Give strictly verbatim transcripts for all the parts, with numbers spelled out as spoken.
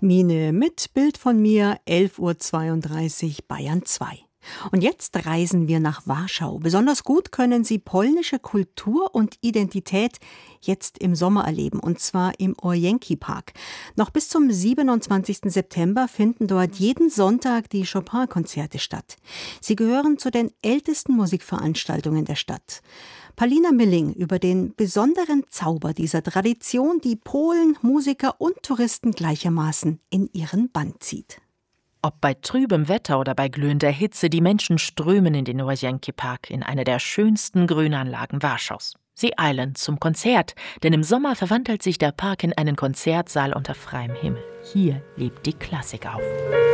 Mine mit Bild von mir, elf Uhr zweiunddreißig, Bayern zwei. Und jetzt reisen wir nach Warschau. Besonders gut können Sie polnische Kultur und Identität jetzt im Sommer erleben, und zwar im Orjenki Park. Noch bis zum siebenundzwanzigsten September finden dort jeden Sonntag die Chopin-Konzerte statt. Sie gehören zu den ältesten Musikveranstaltungen der Stadt. Paulina Milling über den besonderen Zauber dieser Tradition, die Polen, Musiker und Touristen gleichermaßen in ihren Bann zieht. Ob bei trübem Wetter oder bei glühender Hitze, die Menschen strömen in den Orjenki Park, in eine der schönsten Grünanlagen Warschaus. Sie eilen zum Konzert, denn im Sommer verwandelt sich der Park in einen Konzertsaal unter freiem Himmel. Hier lebt die Klassik auf.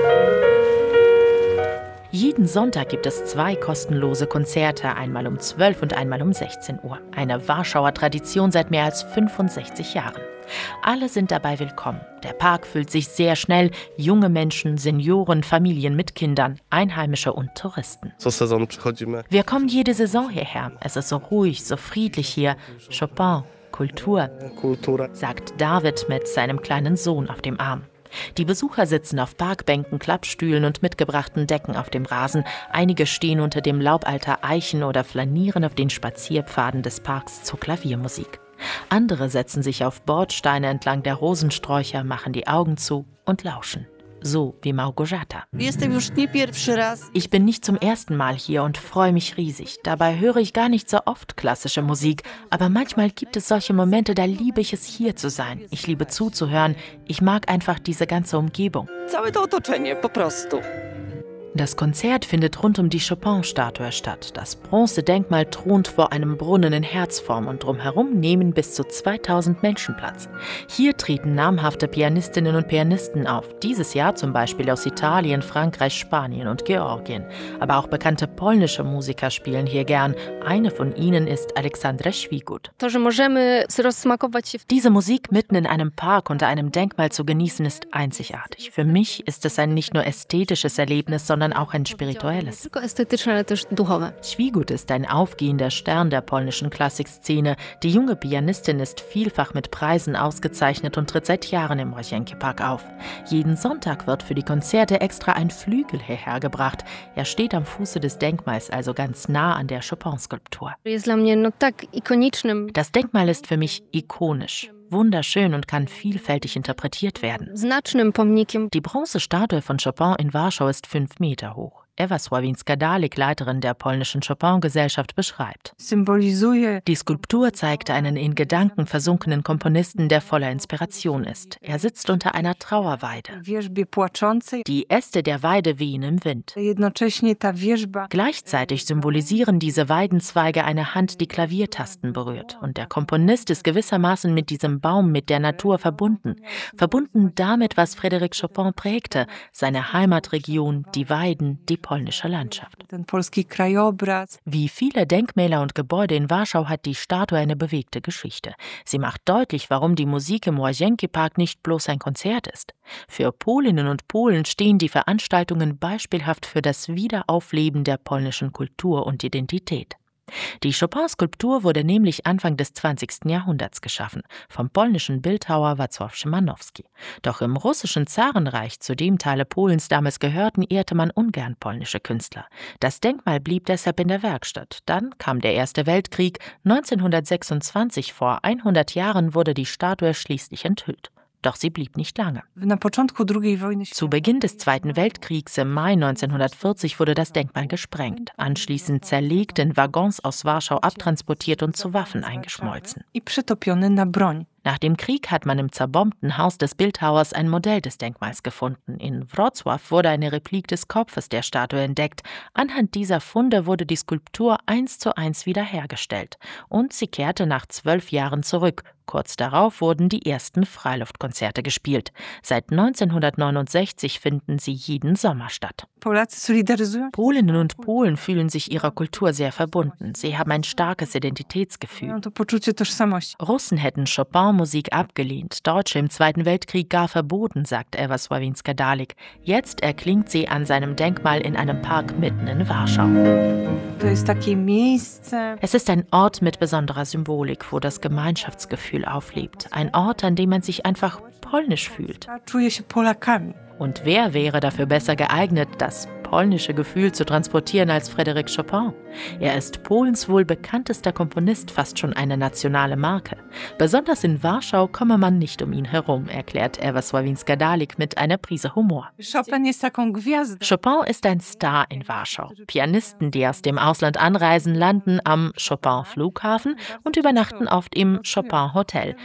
Jeden Sonntag gibt es zwei kostenlose Konzerte, einmal um zwölf und einmal um sechzehn Uhr. Eine Warschauer Tradition seit mehr als fünfundsechzig Jahren. Alle sind dabei willkommen. Der Park füllt sich sehr schnell. Junge Menschen, Senioren, Familien mit Kindern, Einheimische und Touristen. Wir kommen jede Saison hierher. Es ist so ruhig, so friedlich hier. Chopin, Kultur, sagt David mit seinem kleinen Sohn auf dem Arm. Die Besucher sitzen auf Parkbänken, Klappstühlen und mitgebrachten Decken auf dem Rasen. Einige stehen unter dem Laub alter Eichen oder flanieren auf den Spazierpfaden des Parks zur Klaviermusik. Andere setzen sich auf Bordsteine entlang der Rosensträucher, machen die Augen zu und lauschen. So wie Małgorzata. Ich bin nicht zum ersten Mal hier und freue mich riesig. Dabei höre ich gar nicht so oft klassische Musik. Aber manchmal gibt es solche Momente, da liebe ich es, hier zu sein. Ich liebe zuzuhören. Ich mag einfach diese ganze Umgebung. Das Konzert findet rund um die Chopin-Statue statt. Das Bronzedenkmal thront vor einem Brunnen in Herzform und drumherum nehmen bis zu zweitausend Menschen Platz. Hier treten namhafte Pianistinnen und Pianisten auf. Dieses Jahr zum Beispiel aus Italien, Frankreich, Spanien und Georgien. Aber auch bekannte polnische Musiker spielen hier gern. Eine von ihnen ist Aleksandra Świgut. Diese Musik mitten in einem Park unter einem Denkmal zu genießen, ist einzigartig. Für mich ist es ein nicht nur ästhetisches Erlebnis, sondern auch ein spirituelles. Świgut ist ein aufgehender Stern der polnischen Klassikszene. Die junge Pianistin ist vielfach mit Preisen ausgezeichnet und tritt seit Jahren im Orjenki Park auf. Jeden Sonntag wird für die Konzerte extra ein Flügel hierher gebracht. Er steht am Fuße des Denkmals, also ganz nah an der Chopin-Skulptur. Das Denkmal ist für mich ikonisch. Wunderschön und kann vielfältig interpretiert werden. Die Bronzestatue von Chopin in Warschau ist fünf Meter hoch. Ewa Sławinska-Dalik, Leiterin der polnischen Chopin-Gesellschaft, beschreibt. Die Skulptur zeigt einen in Gedanken versunkenen Komponisten, der voller Inspiration ist. Er sitzt unter einer Trauerweide. Die Äste der Weide wehen im Wind. Gleichzeitig symbolisieren diese Weidenzweige eine Hand, die Klaviertasten berührt. Und der Komponist ist gewissermaßen mit diesem Baum, mit der Natur verbunden. Verbunden damit, was Frédéric Chopin prägte, seine Heimatregion, die Weiden, die polnische Landschaft. Wie viele Denkmäler und Gebäude in Warschau hat die Statue eine bewegte Geschichte. Sie macht deutlich, warum die Musik im Orjenki Park nicht bloß ein Konzert ist. Für Polinnen und Polen stehen die Veranstaltungen beispielhaft für das Wiederaufleben der polnischen Kultur und Identität. Die Chopin-Skulptur wurde nämlich Anfang des zwanzigsten Jahrhunderts geschaffen, vom polnischen Bildhauer Wacław Szymanowski. Doch im russischen Zarenreich, zu dem Teile Polens damals gehörten, ehrte man ungern polnische Künstler. Das Denkmal blieb deshalb in der Werkstatt. Dann kam der Erste Weltkrieg. neunzehnhundertsechsundzwanzig, vor hundert Jahren, wurde die Statue schließlich enthüllt. Doch sie blieb nicht lange. Zu Beginn des Zweiten Weltkriegs im Mai neunzehnhundertvierzig wurde das Denkmal gesprengt, anschließend zerlegt, in Waggons aus Warschau abtransportiert und zu Waffen eingeschmolzen. Nach dem Krieg hat man im zerbombten Haus des Bildhauers ein Modell des Denkmals gefunden. In Wrocław wurde eine Replik des Kopfes der Statue entdeckt. Anhand dieser Funde wurde die Skulptur eins zu eins wiederhergestellt. Und sie kehrte nach zwölf Jahren zurück. Kurz darauf wurden die ersten Freiluftkonzerte gespielt. Seit neunzehnhundertneunundsechzig finden sie jeden Sommer statt. Polinnen und Polen fühlen sich ihrer Kultur sehr verbunden. Sie haben ein starkes Identitätsgefühl. Russen hätten Chopin Chopin-Musik abgelehnt, Deutsche im Zweiten Weltkrieg gar verboten, sagt Ewa Sławinska-Dalik. Jetzt erklingt sie an seinem Denkmal in einem Park mitten in Warschau. Es ist ein Ort mit besonderer Symbolik, wo das Gemeinschaftsgefühl auflebt. Ein Ort, an dem man sich einfach polnisch fühlt. Und wer wäre dafür besser geeignet, das polnische Gefühl zu transportieren als Frédéric Chopin? Er ist Polens wohl bekanntester Komponist, fast schon eine nationale Marke. Besonders in Warschau komme man nicht um ihn herum, erklärt Ewa Sławinska-Dalik mit einer Prise Humor. Chopin ist ein Star in Warschau. Pianisten, die aus dem Ausland anreisen, landen am Chopin-Flughafen und übernachten oft im Chopin-Hotel.